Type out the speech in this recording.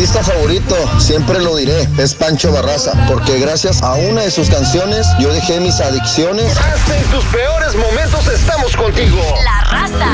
artista favorito, siempre lo diré, es Pancho Barraza, porque gracias a una de sus canciones yo dejé mis adicciones. Hasta en tus peores momentos estamos contigo. La Raza.